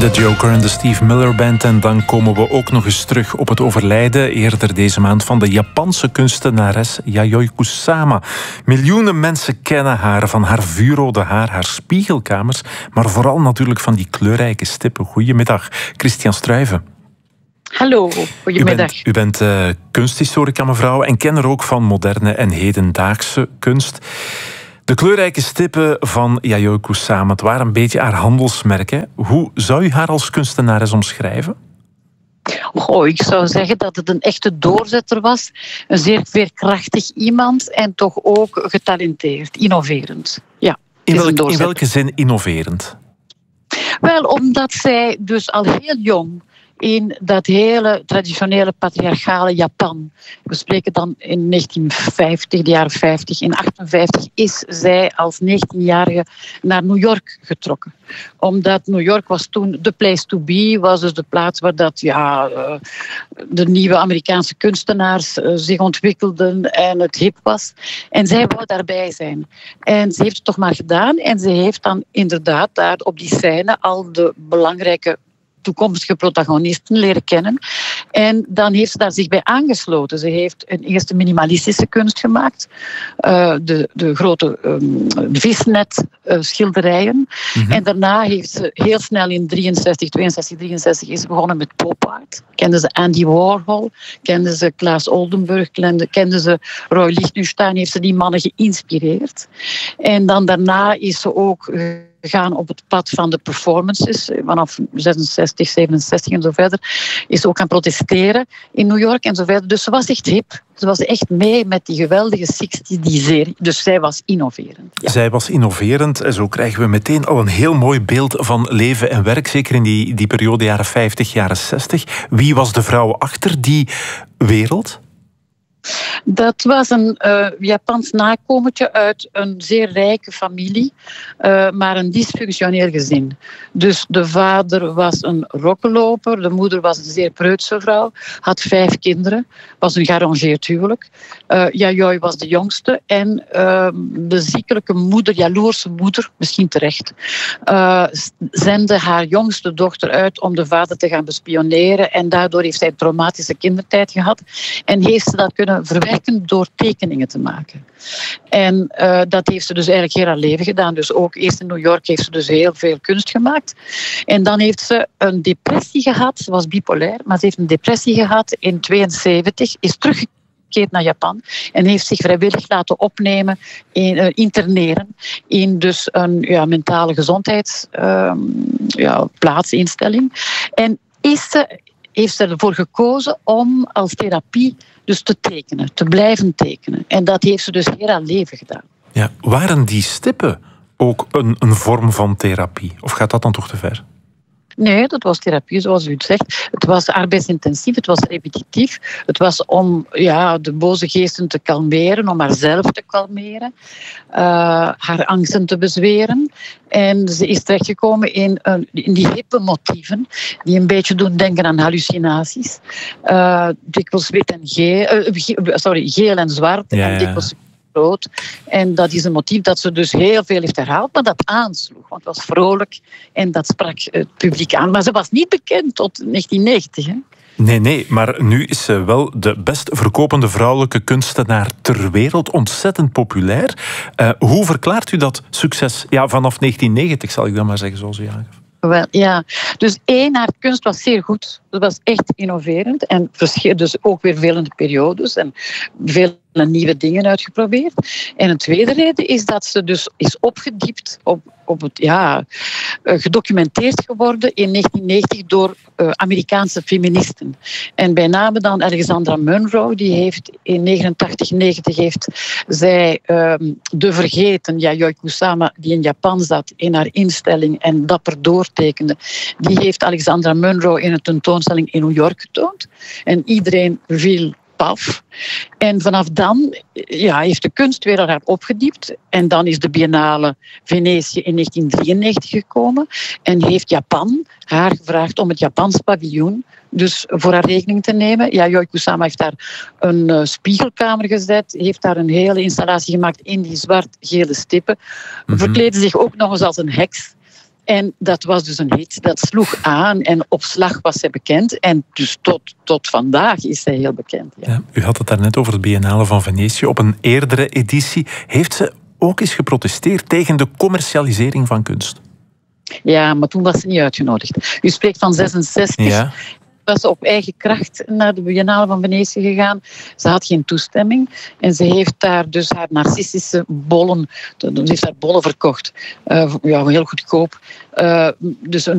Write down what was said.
De Joker en de Steve Miller Band. En dan komen we ook nog eens terug op het overlijden eerder deze maand van de Japanse kunstenares Yayoi Kusama. Miljoenen mensen kennen haar van haar vuurrode haar, haar spiegelkamers, maar vooral natuurlijk van die kleurrijke stippen. Goedemiddag, Christian Struyven. Hallo, goedemiddag. U bent kunsthistorica, mevrouw, en kenner ook van moderne en hedendaagse kunst. De kleurrijke stippen van Yayoi Kusama, het waren een beetje haar handelsmerk. Hè? Hoe zou u haar als kunstenares omschrijven? Ik zou zeggen dat het een echte doorzetter was. Een zeer veerkrachtig iemand en toch ook getalenteerd, innoverend. Ja, in welke zin innoverend? Wel, omdat zij dus al heel jong in dat hele traditionele patriarchale Japan. We spreken dan in 1950, de jaren 50. In 1958 is zij als 19-jarige naar New York getrokken. Omdat New York was toen de place to be, was dus de plaats waar de nieuwe Amerikaanse kunstenaars zich ontwikkelden en het hip was. En zij wou daarbij zijn. En ze heeft het toch maar gedaan. En ze heeft dan inderdaad daar op die scène al de belangrijke toekomstige protagonisten leren kennen. En dan heeft ze daar zich bij aangesloten. Ze heeft een eerste minimalistische kunst gemaakt. De grote visnet schilderijen. Mm-hmm. En daarna heeft ze heel snel in 63 is begonnen met pop art. Kenden ze Andy Warhol, kenden ze Klaas Oldenburg, kenden ze Roy Lichtenstein, heeft ze die mannen geïnspireerd. En dan daarna is ze ook gegaan op het pad van de performances. Vanaf 66, 67 en zo verder is ze ook gaan protesteren in New York en zo verder. Dus ze was echt hip. Ze was echt mee met die geweldige 60s, die serie. Dus zij was innoverend. Ja. Zij was innoverend. En zo krijgen we meteen al een heel mooi beeld van leven en werk. Zeker in die periode jaren 50, jaren 60. Wie was de vrouw achter die wereld? Dat was een Japans nakomertje uit een zeer rijke familie, maar een dysfunctioneel gezin. Dus de vader was een rokkenloper, de moeder was een zeer preutse vrouw, had 5 kinderen, was een gearrangeerd huwelijk. Yayoi was de jongste en de ziekelijke moeder, jaloerse moeder, misschien terecht, zende haar jongste dochter uit om de vader te gaan bespioneren en daardoor heeft zij een traumatische kindertijd gehad en heeft ze dat kunnen verwerken door tekeningen te maken. En dat heeft ze dus eigenlijk heel haar leven gedaan. Dus ook eerst in New York heeft ze dus heel veel kunst gemaakt. En dan heeft ze een depressie gehad. Ze was bipolair, maar ze heeft een depressie gehad in 1972. Is teruggekeerd naar Japan en heeft zich vrijwillig laten opnemen, interneren in dus een mentale gezondheidsplaatsinstelling. En heeft ze ervoor gekozen om als therapie dus te tekenen, te blijven tekenen. En dat heeft ze dus heel haar leven gedaan. Ja, waren die stippen ook een vorm van therapie? Of gaat dat dan toch te ver? Nee, dat was therapie, zoals u het zegt. Het was arbeidsintensief, het was repetitief. Het was om de boze geesten te kalmeren, om haarzelf te kalmeren. Haar angsten te bezweren. En ze is terechtgekomen in die hippe motieven, die een beetje doen denken aan hallucinaties. Dikwijls wit en geel en zwart. Ja. En dikwijls rood. En dat is een motief dat ze dus heel veel heeft herhaald, maar dat aansloeg. Want het was vrolijk en dat sprak het publiek aan. Maar ze was niet bekend tot 1990. Hè? Nee, maar nu is ze wel de best verkopende vrouwelijke kunstenaar ter wereld. Ontzettend populair. Hoe verklaart u dat succes? Ja, vanaf 1990 zal ik dan maar zeggen, zoals u aangaf. Wel, ja. Dus haar kunst was zeer goed. Het was echt innoverend en dus ook weer velende periodes en veel nieuwe dingen uitgeprobeerd. En een tweede reden is dat ze dus is opgediept op het gedocumenteerd geworden in 1990 door Amerikaanse feministen. En bij name dan Alexandra Munro, die heeft in 89-90 heeft zij de vergeten Yayoi Kusama, die in Japan zat, in haar instelling en dapper doortekende, die heeft Alexandra Munro in een tentoonstelling in New York getoond. En iedereen viel paf. En vanaf dan heeft de kunstwereld haar opgediept. En dan is de Biennale Venetië in 1993 gekomen. En heeft Japan haar gevraagd om het Japans paviljoen dus voor haar rekening te nemen. Yayoi Kusama heeft daar een spiegelkamer gezet. Heeft daar een hele installatie gemaakt in die zwart-gele stippen. Verkleedde zich ook nog eens als een heks. En dat was dus een hit. Dat sloeg aan en op slag was zij bekend. En dus tot vandaag is zij heel bekend. Ja. Ja, u had het daarnet over het Biennale van Venetië. Op een eerdere editie heeft ze ook eens geprotesteerd tegen de commercialisering van kunst. Ja, maar toen was ze niet uitgenodigd. U spreekt van 66. Ja. Was ze op eigen kracht naar de Biennale van Venetië gegaan. Ze had geen toestemming. En ze heeft daar dus haar narcistische bollen... Ze heeft haar bollen verkocht. Heel goedkoop. Dus